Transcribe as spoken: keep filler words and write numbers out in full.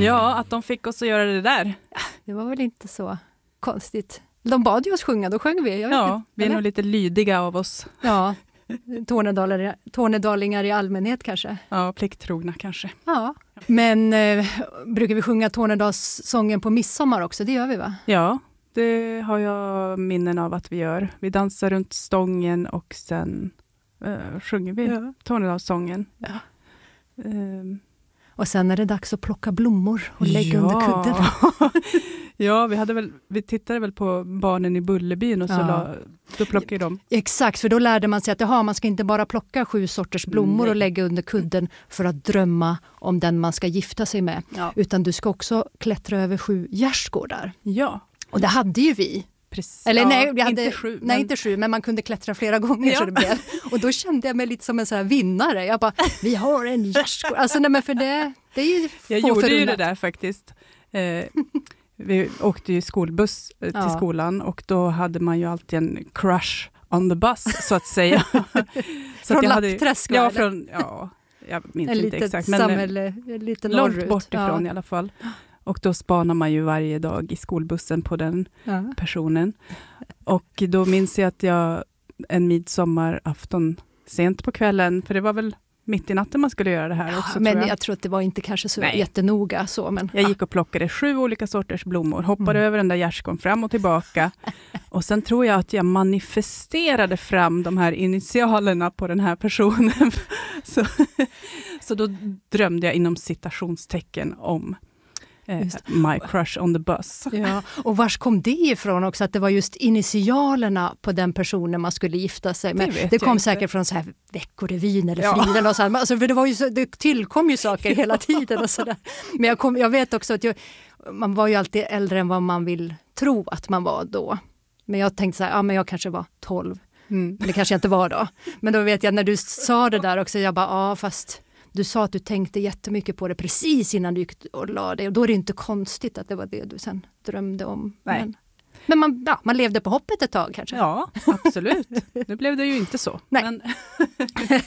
Ja, att de fick oss att göra det där. Det var väl inte så konstigt. De bad ju oss sjunga, då sjöng vi. Jag vet Ja, inte. vi är Eller? nog lite lydiga av oss. Ja, Tornedalar, tornedalingar i allmänhet kanske. Ja, plikttrogna kanske. Ja, men eh, brukar vi sjunga Tornedalssången på midsommar också? Det gör vi, va? Ja, det har jag minnen av att vi gör. Vi dansar runt stången och sen uh, sjunger vi ja. Tornedalssången. Ja. Um. Och sen är det dags att plocka blommor och lägga ja. under kudden. Ja, vi, hade väl, vi tittade väl på Barnen i Bullerbyn och så Ja. la, då plockade de. Exakt, för då lärde man sig att aha, man ska inte bara plocka sju sorters blommor Nej. och lägga under kudden för att drömma om den man ska gifta sig med. Ja. Utan du ska också klättra över sju gärdsgårdar. Ja. Och det hade ju vi. Precis. Eller ja, nej, vi hade, inte sju. nej Men... inte sju, men man kunde klättra flera gånger. Ja. Så det blev. Och då kände jag mig lite som en sån här vinnare. Jag bara, vi har en gärdsgård. Alltså nej, men för det, det är ju Jag få gjorde förunnat. ju det där faktiskt. Eh, vi åkte ju skolbuss eh, till Ja. skolan och då hade man ju alltid en crush on the bus, så att säga. Så Från att jag hade, Lappträsk, ja, eller? från, ja, jag minns En inte litet exakt. Men eh, samhälle, lite långt norrut. bort ifrån Ja. i alla fall. Och då spanar man ju varje dag i skolbussen på den Ja. personen. Och då minns jag att jag en midsommarafton sent på kvällen, för det var väl mitt i natten man skulle göra det här också. Men tror jag. jag. tror att det var inte kanske så Nej. jättenoga. Så, men, Jag gick och plockade sju olika sorters blommor, hoppade Mm. över den där gärdsgården fram och tillbaka. Och sen tror jag att jag manifesterade fram de här initialerna på den här personen. så, så då drömde jag inom citationstecken om eh, my crush on the bus. Ja, och vars kom det ifrån också? Att det var just initialerna på den personen man skulle gifta sig med. Det vet Det, jag kom inte. säkert från så här Veckorevyn eller Ja. Friden. Och så här. Alltså, för det, var ju så, det tillkom ju saker hela tiden. Och så där. Men jag, kom, jag vet också att jag, man var ju alltid äldre än vad man vill tro att man var då. Men jag tänkte så här, ja men jag kanske var tolv. Mm. Men det kanske jag inte var då. Men då vet jag när du sa det där också, jag bara, ja fast du sa att du tänkte jättemycket på det precis innan du gick och la dig. Och då är det inte konstigt att det var det du sen drömde om. Nej. Men, men man, ja, man levde på hoppet ett tag kanske. Ja, absolut. Nu blev det ju inte så. Nej. Men